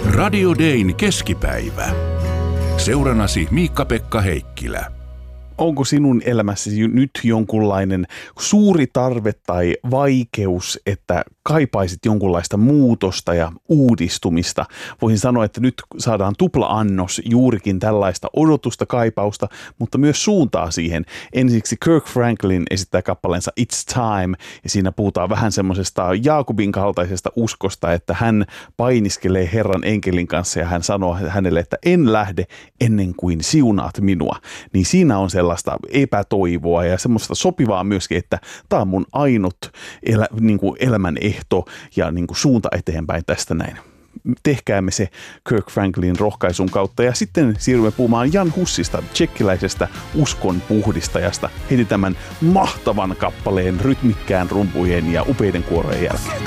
Radio Dayn keskipäivä. Seurannasi Miikka-Pekka Heikkilä. Onko sinun elämässäsi nyt jonkunlainen suuri tarve tai vaikeus, että kaipaisit jonkunlaista muutosta ja uudistumista? Voisin sanoa, että nyt saadaan tupla-annos juurikin tällaista odotusta, kaipausta, mutta myös suuntaa siihen. Ensiksi Kirk Franklin esittää kappaleensa It's Time, ja siinä puhutaan vähän semmoisesta Jaakobin kaltaisesta uskosta, että hän painiskelee Herran enkelin kanssa ja hän sanoo hänelle, että en lähde ennen kuin siunaat minua. Niin siinä on sellaista epätoivoa ja semmoista sopivaa myöskin, että tämä on mun ainut elämän ehto ja suunta eteenpäin tästä näin. Tehkäämme se Kirk Franklin rohkaisun kautta ja sitten siirrymme puhumaan Jan Hussista, tsekkiläisestä uskon puhdistajasta, heti tämän mahtavan kappaleen rytmikkään rumpujen ja upeiden kuorojen jälkeen.